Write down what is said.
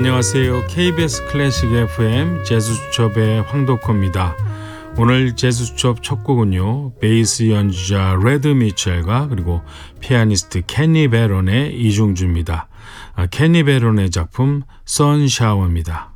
안녕하세요. KBS 클래식 FM 재즈수첩의 황덕호입니다. 오늘 재즈수첩 첫 곡은요, 베이스 연주자 레드 미첼과 그리고 피아니스트 케니 베론의 이중주입니다. 케니 베론의 작품 선샤워입니다.